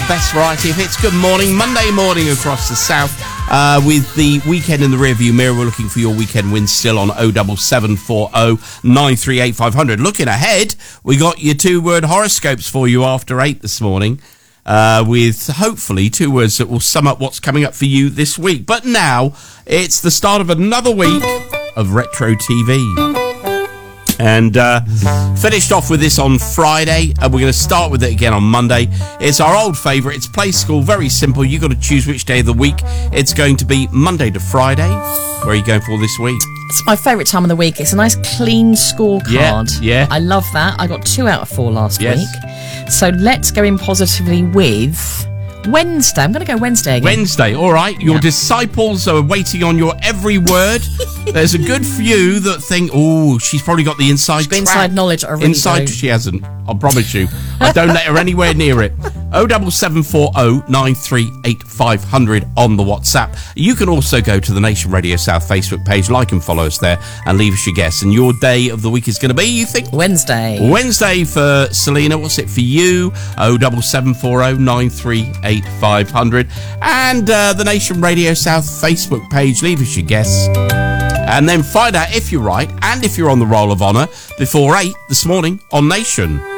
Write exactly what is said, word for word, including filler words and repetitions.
best variety of hits. Good morning, Monday morning across the south. Uh, with the weekend in the rearview mirror, we're looking for your weekend wins still on oh double seven four oh nine three eight five hundred. Looking ahead, we got your two-word horoscopes for you after eight this morning, uh, with hopefully two words that will sum up what's coming up for you this week. But now, it's the start of another week of Retro T V. And uh, finished off with this on Friday, and we're going to start with it again on Monday. It's our old favourite. It's Play School. Very simple. You've got to choose which day of the week. It's going to be Monday to Friday. Where are you going for this week? It's my favourite time of the week. It's a nice clean scorecard. Yeah, yeah. I love that. I got two out of four last yes. week. So let's go in positively with Wednesday. I'm going to go Wednesday again. Wednesday, all right. Your yeah. disciples are waiting on your every word. There's a good few that think, oh, she's probably got the inside track. Inside knowledge. I really Inside, do. She hasn't. I promise you. I don't let her anywhere near it. oh double seven four oh nine three eight five hundred on the WhatsApp. You can also go to the Nation Radio South Facebook page, like and follow us there, and leave us your guess. And your day of the week is going to be, you think? Wednesday. Wednesday for Selena. What's it for you? oh double seven four oh nine three eight five hundred. And uh, the Nation Radio South Facebook page. Leave us your guess. And then find out if you're right and if you're on the roll of honour before eight this morning on Nation.